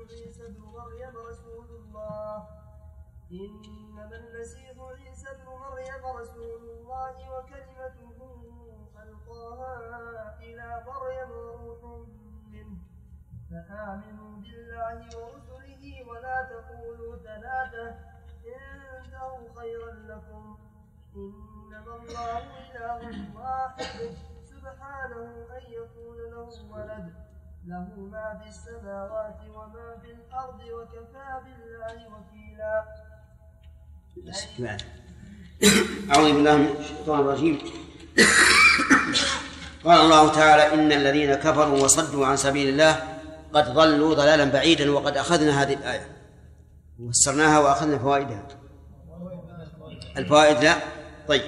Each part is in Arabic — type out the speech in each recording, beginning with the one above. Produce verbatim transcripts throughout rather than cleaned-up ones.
عيسى ابن مريم رسول الله إنما المسيح عيسى ابن مريم رسول الله وكلمته ألقاها إلى مريم وروح منه فآمنوا بالله ورسله ولا تقولوا ثلاثة انتهوا خيرا لكم إنما الله إله واحد سبحانه أن يكون له ولد له ما في السماوات وما في الأرض وكفى بالله وكيلا. أعوذ بالله من الشيطان الرجيم. قال الله تعالى إن الذين كفروا وصدوا عن سبيل الله قد ضلوا ضلالا بعيدا. وقد أخذنا هذه الآية وفسرناها وأخذنا فوائدها. الفوائد لا طيب.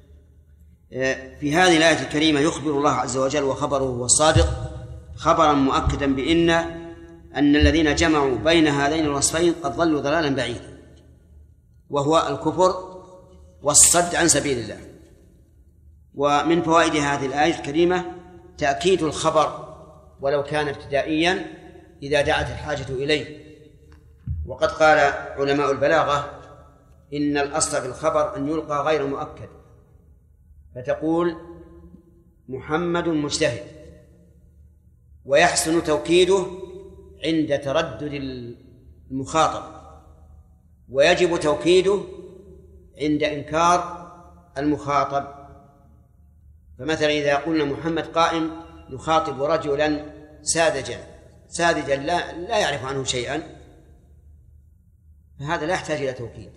في هذه الآية الكريمة يخبر الله عز وجل وخبره هو الصادق خبرا مؤكدا بأن أن الذين جمعوا بين هذين الوصفين قد ضلوا ضلالا بعيدا، وهو الكفر والصد عن سبيل الله. ومن فوائد هذه الآية الكريمة تأكيد الخبر ولو كان ابتدائيا إذا دعت الحاجة إليه. وقد قال علماء البلاغة إن الأصل في الخبر أن يلقى غير مؤكد، فتقول محمد مجتهد، ويحسن توكيده عند تردد المخاطب، ويجب توكيده عند إنكار المخاطب. فمثلا إذا قلنا محمد قائم نخاطب رجلا ساذجا ساذجا لا, لا يعرف عنه شيئا، فهذا لا يحتاج إلى توكيد،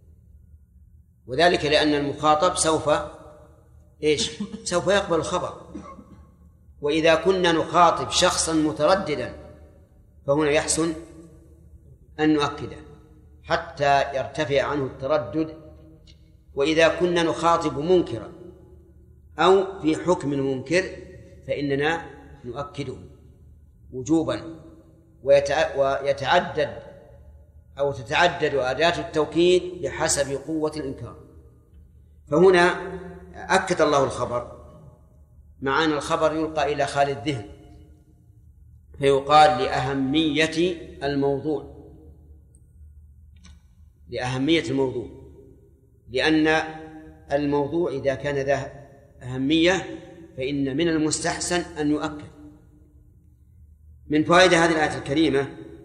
وذلك لأن المخاطب سوف إيش؟ سوف يقبل الخبر. وإذا كنا نخاطب شخصا مترددا فهنا يحسن أن نؤكده حتى يرتفع عنه التردد. وإذا كنا نخاطب منكرا أو في حكم منكر فإننا نؤكده وجوبا، ويتعدد أو تتعدد أداة التوكيد بحسب قوة الإنكار. فهنا أكد الله الخبر، مع أن الخبر يلقى إلى خالي الذهن، فيقال لأهمية الموضوع لأهمية الموضوع لأن الموضوع إذا كان ذا أهمية فإن من المستحسن أن يؤكد. من فوائد هذه الآية الكريمة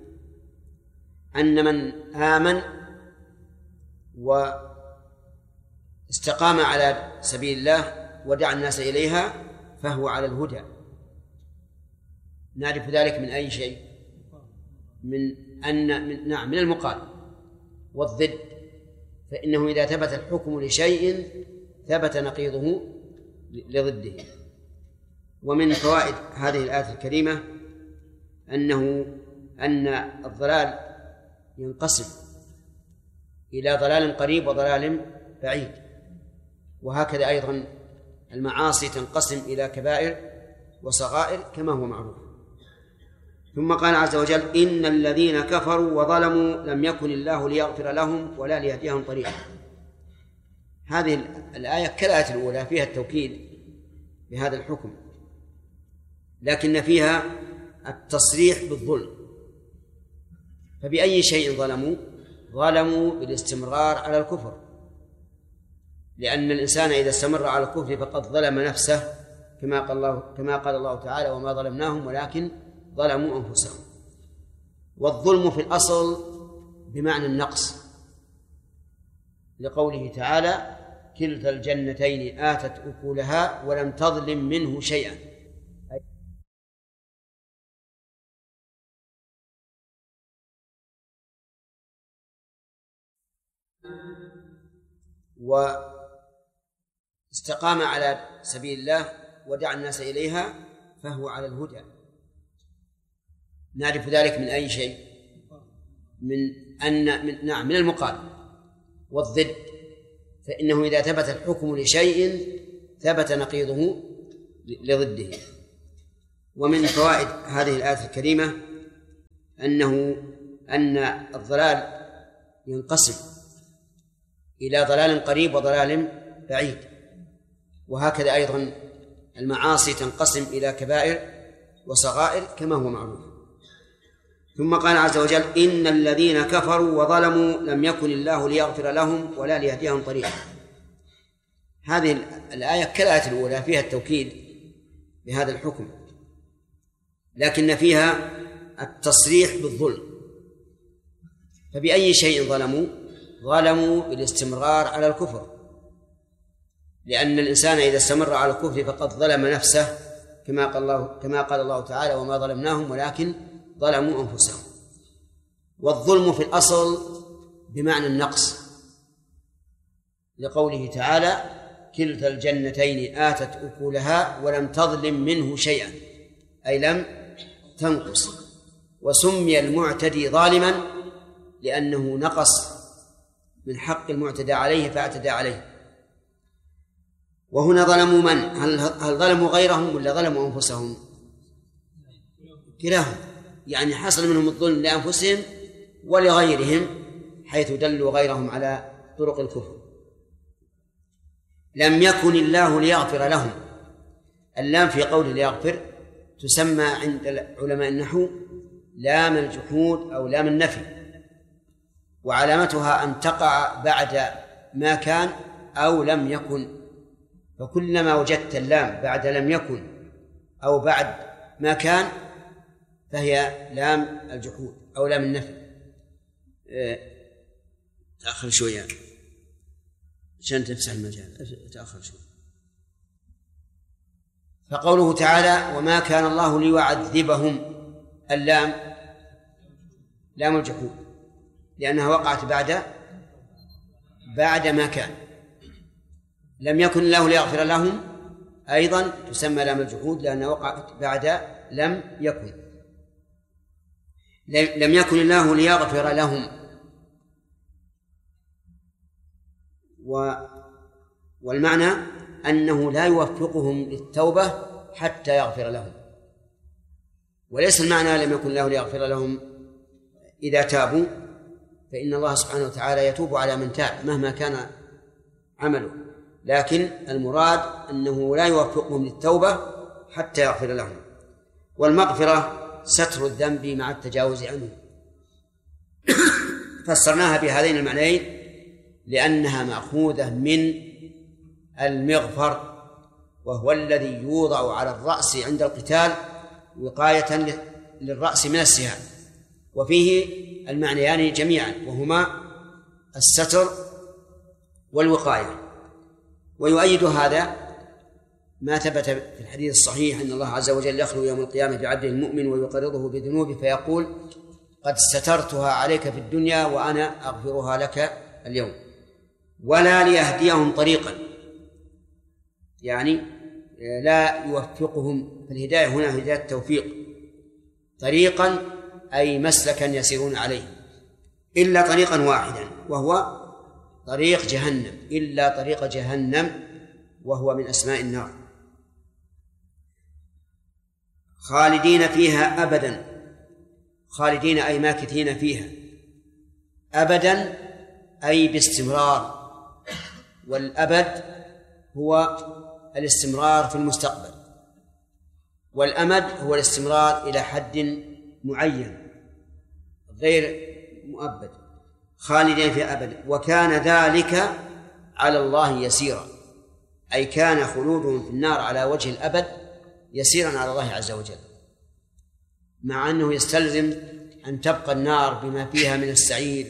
أن من آمن واستقام على سبيل الله ودعا الناس إليها فهو على الهدى. نعرف ذلك من أي شيء؟ من أن من نعم من المقال والضد، فإنه إذا ثبت الحكم لشيء ثبت نقيضه لضده. ومن فوائد هذه الآية الكريمة أنه أن الضلال ينقسم إلى ضلال قريب وضلال بعيد، وهكذا أيضا المعاصي تنقسم إلى كبائر وصغائر كما هو معروف. ثم قال عز وجل إن الذين كفروا وظلموا لم يكن الله ليغفر لهم ولا ليهديهم طريقا. هذه الآية كالآية الأولى فيها التوكيد بهذا الحكم، لكن فيها التصريح بالظلم. فبأي شيء ظلموا؟ ظلموا بالاستمرار على الكفر، لأن الإنسان إذا استمر على الكفر فقد ظلم نفسه، كما قال الله كما قال الله تعالى وما ظلمناهم ولكن ظلموا أنفسهم. والظلم في الأصل بمعنى النقص، لقوله تعالى كلتا الجنتين آتت أكلها ولم تظلم منه شيئا. واستقام على سبيل الله ودعا الناس إليها فهو على الهدى. نعرف ذلك من أي شيء؟ من أن من نعم من المقال والضد، فإنه إذا ثبت الحكم لشيء ثبت نقيضه لضده. ومن فوائد هذه الآية الكريمة أنه أن الضلال ينقسم إلى ضلال قريب وضلال بعيد، وهكذا أيضا المعاصي تنقسم إلى كبائر وصغائر كما هو معروف. ثم قال عز وجل إن الذين كفروا وظلموا لم يكن الله ليغفر لهم ولا ليهديهم طريقا. هذه الآية كالآية الأولى فيها التوكيد بهذا الحكم، لكن فيها التصريح بالظلم. فبأي شيء ظلموا؟ ظلموا بالاستمرار على الكفر، لأن الإنسان إذا استمر على الكفر فقد ظلم نفسه، كما قال الله كما قال الله تعالى وما ظلمناهم ولكن ظلموا أنفسهم. والظلم في الأصل بمعنى النقص، لقوله تعالى كلتا الجنتين آتت أكلها ولم تظلم منه شيئا، أي لم تنقص. وسمي المعتدي ظالما لأنه نقص من حق المعتدى عليه فاعتدى عليه. وهنا ظلموا من؟ هل, هل ظلموا غيرهم ولا ظلموا أنفسهم؟ كلاهم، يعني حصل منهم الظلم لأنفسهم ولغيرهم، حيث دلوا غيرهم على طرق الكفر. لم يكن الله ليغفر لهم. اللام في قول ليغفر تسمى عند علماء النحو لام الجحود أو لام النفي، وعلامتها أن تقع بعد ما كان أو لم يكن، فكلما وجدت اللام بعد لم يكن أو بعد ما كان فهي لام الجحود أو لام النفي. تأخر شوية عشان تفسح المجال، تأخر شوية. فقوله تعالى وما كان الله ليعذبهم، اللام لام الجحود لأنها وقعت بعد بعد ما كان. لم يكن الله ليغفر لهم أيضا تسمى لام الجحود لأنها وقعت بعد لم يكن. لم يكن الله ليغفر لهم، والمعنى أنه لا يوفقهم للتوبة حتى يغفر لهم، وليس المعنى لم يكن الله ليغفر لهم إذا تابوا، فإن الله سبحانه وتعالى يتوب على من تاب مهما كان عمله، لكن المراد أنه لا يوفقهم للتوبة حتى يغفر لهم. والمغفرة ستر الذنب مع التجاوز عنه. فسرناها بهذين المعنيين لأنها مأخوذة من المغفر، وهو الذي يوضع على الرأس عند القتال وقاية للرأس من السهام، وفيه المعنيان جميعا وهما الستر والوقاية. ويؤيد هذا ما ثبت في الحديث الصحيح أن الله عز وجل يخلو يوم القيامة بعبده المؤمن ويقرضه بذنوبه فيقول قد سترتها عليك في الدنيا وأنا أغفرها لك اليوم. ولا ليهديهم طريقا، يعني لا يوفقهم، فالهداية هنا هداية التوفيق، طريقا أي مسلكا يسيرون عليه، إلا طريقا واحدا وهو طريق جهنم، إلا طريق جهنم وهو من أسماء النار، خالدين فيها أبدا. خالدين أي ماكثين فيها، أبدا أي باستمرار، والأبد هو الاستمرار في المستقبل، والأمد هو الاستمرار إلى حد معين غير مؤبد. خالدين فيها أبدا وكان ذلك على الله يسيرا، أي كان خلودهم في النار على وجه الأبد يسيرا على الله عز وجل، مع أنه يستلزم أن تبقى النار بما فيها من السعير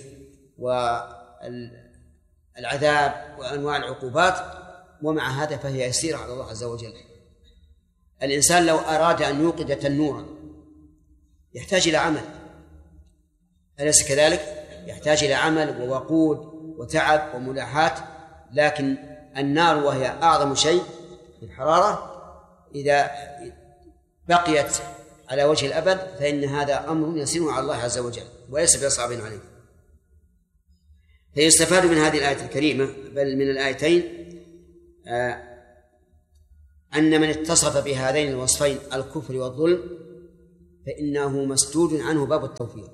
والعذاب وأنواع العقوبات، ومع هذا فهي يسيرة على الله عز وجل. الإنسان لو أراد أن يوقد تنورا يحتاج إلى عمل، أليس كذلك؟ يحتاج إلى عمل ووقود وتعب وملاحات، لكن النار وهي أعظم شيء في الحرارة إذا بقيت على وجه الأبد فإن هذا أمر يسير على الله عز وجل وليس بصعب عليه. فيستفاد من هذه الآية الكريمة بل من الآيتين آه أن من اتصف بهذين الوصفين الكفر والظلم فإنه مسدود عنه باب التوفيق،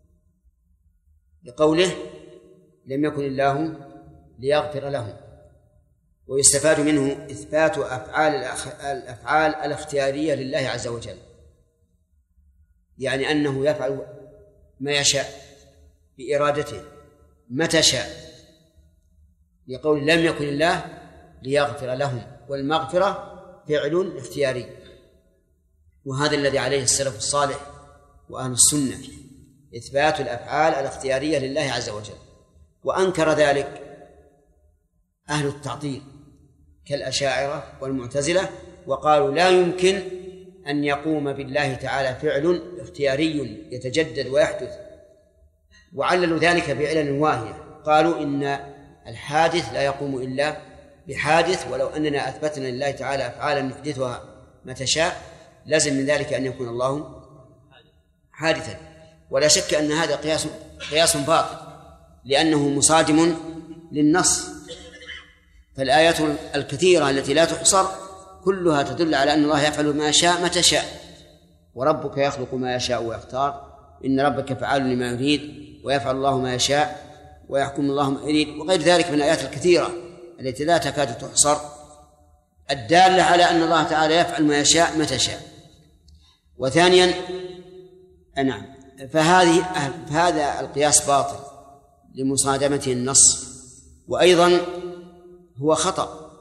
لقوله لم يكن الله ليغفر لهم. ويستفاد منه إثبات أفعال الأفعال الاختيارية لله عز وجل، يعني أنه يفعل ما يشاء بإرادته متى شاء، لقول لم يكن الله ليغفر لهم، والمغفرة فعل اختياري، وهذا الذي عليه السلف الصالح وأهل السنة، إثبات الأفعال الاختيارية لله عز وجل. وأنكر ذلك أهل التعطيل كالأشاعرة والمعتزلة، وقالوا لا يمكن أن يقوم بالله تعالى فعل اختياري يتجدد ويحدث، وعللوا ذلك بعلل واهية. قالوا إن الحادث لا يقوم إلا بحادث، ولو أننا أثبتنا لله تعالى أفعالا يحدثها متى شاء لازم من ذلك أن يكون الله حادثا. ولا شك أن هذا قياس قياس باطل، لأنه مصادم للنص. فالآيات الكثيرة التي لا تحصر كلها تدل على أن الله يفعل ما شاء متى شاء، وربك يخلق ما يشاء ويختار، إن ربك فعال لما يريد، ويفعل الله ما يشاء ويحكم الله ما يريد، وغير ذلك من الآيات الكثيرة التي لا تكاد تحصر الدالة على أن الله تعالى يفعل ما يشاء متى شاء. وثانيا نعم فهذه فهذا القياس باطل لمصادمته النص، وأيضا هو خطأ،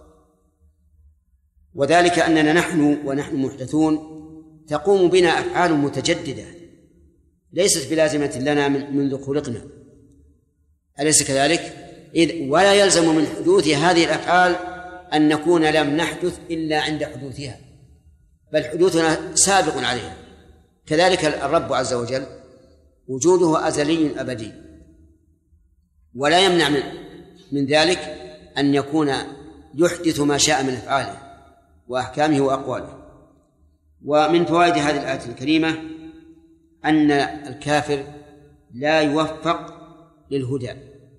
وذلك أننا نحن ونحن محدثون تقوم بنا أفعال متجددة ليست بلازمة لنا منذ خلقنا، أليس كذلك؟ إذ ولا يلزم من حدوث هذه الأفعال أن نكون لم نحدث إلا عند حدوثها، بل حدوثنا سابق عليها. كذلك الرب عز وجل وجوده أزلي أبدي، ولا يمنع من, من ذلك أن يكون يحدث ما شاء من أفعاله وأحكامه وأقواله. ومن فوائد هذه الآية الكريمة أن الكافر لا يوفق للهدى،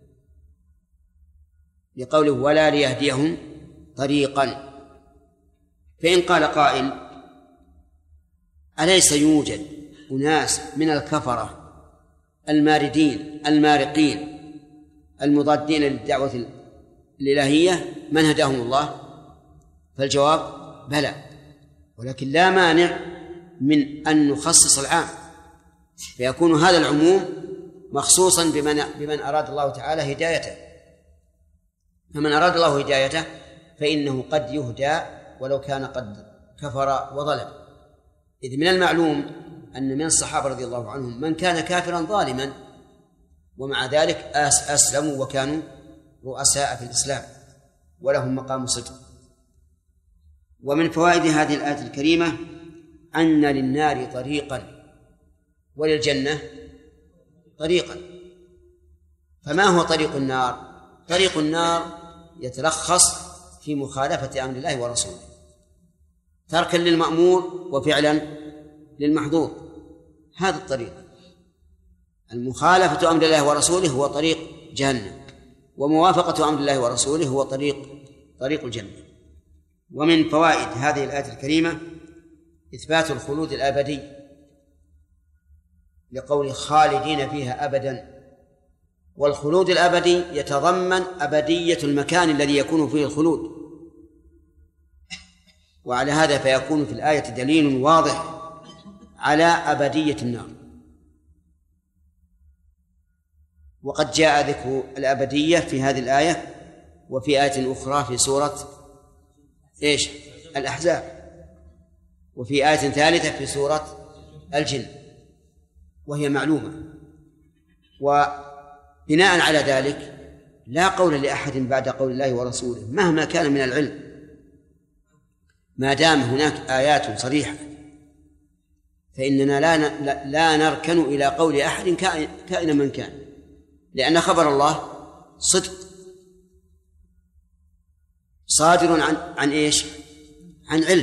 لقوله ولا ليهديهم طريقا. فإن قال قائل أليس يوجد أناس من الكفرة الماردين المارقين المضادين للدعوة الإلهية من هداهم الله؟ فالجواب بلى، ولكن لا مانع من أن نخصص العام، فيكون هذا العموم مخصوصا بمن, بمن أراد الله تعالى هدايته. فمن أراد الله هدايته فإنه قد يهدى ولو كان قد كفر وظلم، إذ من المعلوم أن من الصحابة رضي الله عنهم من كان كافرا ظالما ومع ذلك أسلموا وكانوا رؤساء في الإسلام ولهم مقام صدق. ومن فوائد هذه الآية الكريمة أن للنار طريقا وللجنة طريقا. فما هو طريق النار؟ طريق النار يتلخص في مخالفة أمر الله ورسوله، تركا للمأمور وفعلا للمحظور. هذا الطريق، المخالفة أمر الله ورسوله هو طريق جهنم، وموافقة أمر الله ورسوله هو طريق طريق الجنة. ومن فوائد هذه الآية الكريمة إثبات الخلود الأبدي، لقول خالدين فيها أبدا، والخلود الأبدي يتضمن أبدية المكان الذي يكون فيه الخلود، وعلى هذا فيكون في الآية دليل واضح على أبدية النار. وقد جاء ذكر الأبدية في هذه الآية وفي آية أخرى في سورة إيش؟ الأحزاب، وفي آية ثالثة في سورة الجن، وهي معلومة. وبناء على ذلك لا قول لأحد بعد قول الله ورسوله مهما كان من العلم، ما دام هناك آيات صريحة فإننا لا لا نركن إلى قول أحد كائنا من كان، لأن خبر الله صدق صادر عن عن إيش؟ عن علم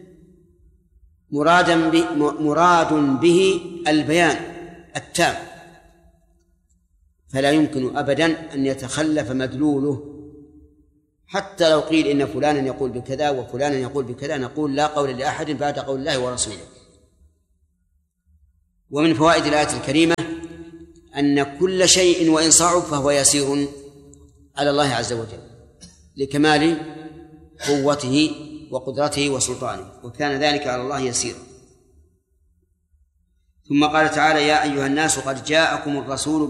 مرادا به مراد به البيان التام، فلا يمكن أبدا أن يتخلف مدلوله. حتى لو قيل إن فلانا يقول بكذا وفلانا يقول بكذا نقول لا قول لأحد بعد قول الله ورسوله. ومن فوائد الآية الكريمة أن كل شيء وإن صعب فهو يسير على الله عز وجل لكمال قوته وقدرته وسلطانه، وكان ذلك على الله يسير. ثم قال تعالى: يا أيها الناس قد جاءكم الرسول